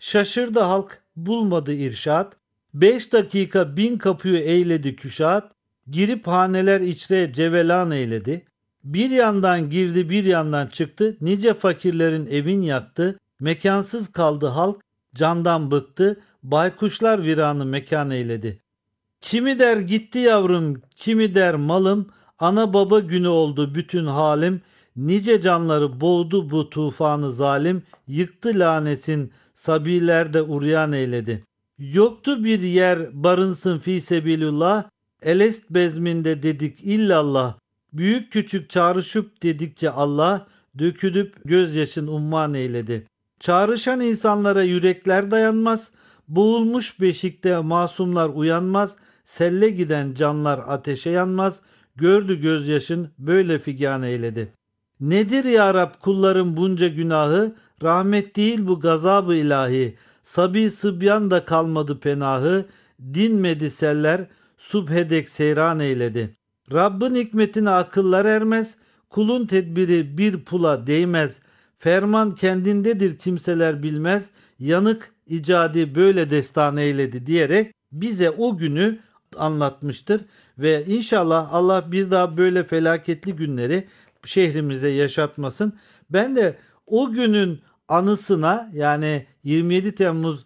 Şaşırdı halk, bulmadı irşat. 5 dakika 1000 kapıyı eyledi küşat. Girip haneler içre cevelan eyledi. Bir yandan girdi bir yandan çıktı. Nice fakirlerin evin yaktı. Mekansız kaldı halk, candan bıktı. Baykuşlar viranı mekan eyledi. Kimi der gitti yavrum, kimi der malım, ana baba günü oldu bütün halim, nice canları boğdu bu tufanı zalim, yıktı lanesin sabilerde uryan eyledi. Yoktu bir yer barınsın fi sebilullah, elest bezminde dedik illallah, büyük küçük çağrışıp dedikçe Allah, dökülüp gözyaşın umman eyledi. Çağrışan insanlara yürekler dayanmaz, boğulmuş beşikte masumlar uyanmaz, selle giden canlar ateşe yanmaz, gördü gözyaşın böyle figan eyledi. Nedir ya Rab kulların bunca günahı, rahmet değil bu gazabı ilahi, sabi sıbyan da kalmadı penahı, dinmedi seller, subhedek seyran eyledi. Rabbin hikmetine akıllar ermez, kulun tedbiri bir pula değmez, ferman kendindedir kimseler bilmez, yanık icadi böyle destan eyledi diyerek bize o günü anlatmıştır ve inşallah Allah bir daha böyle felaketli günleri şehrimize yaşatmasın. Ben de o günün anısına, yani 27 Temmuz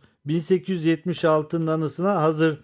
1876'nın anısına hazır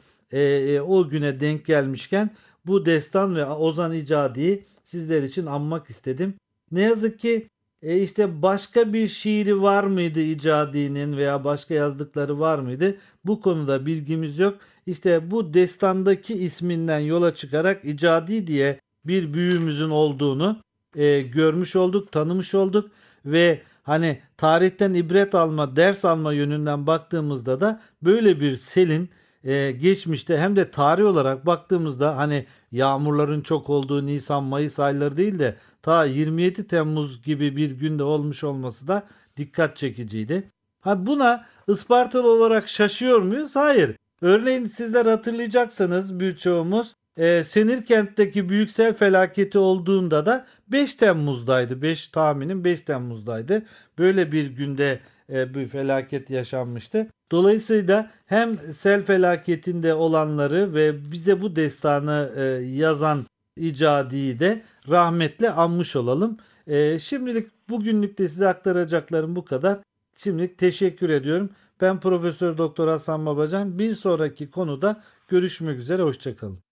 o güne denk gelmişken bu destan ve Ozan İcadi'yi sizler için anmak istedim. Ne yazık ki işte başka bir şiiri var mıydı İcadi'nin veya başka yazdıkları var mıydı? Bu konuda bilgimiz yok. İşte bu destandaki isminden yola çıkarak İcadi diye bir büyüğümüzün olduğunu görmüş olduk, tanımış olduk ve hani tarihten ibret alma, ders alma yönünden baktığımızda da böyle bir selin geçmişte hem de tarih olarak baktığımızda hani yağmurların çok olduğu Nisan-Mayıs ayları değil de ta 27 Temmuz gibi bir günde olmuş olması da dikkat çekiciydi. Ha, buna Ispartalı olarak şaşıyor muyuz? Hayır. Örneğin sizler hatırlayacaksınız birçoğumuz Senirkent'teki büyük sel felaketi olduğunda da 5 Temmuz'daydı. 5 tahminim 5 Temmuz'daydı. Böyle bir günde bir felaket yaşanmıştı. Dolayısıyla hem sel felaketinde olanları ve bize bu destanı yazan İcadi'yi de rahmetle anmış olalım. Şimdilik bugünlük de size aktaracaklarım bu kadar. Şimdilik teşekkür ediyorum. Ben Profesör Doktor Hasan Babacan. Bir sonraki konuda görüşmek üzere. Hoşçakalın.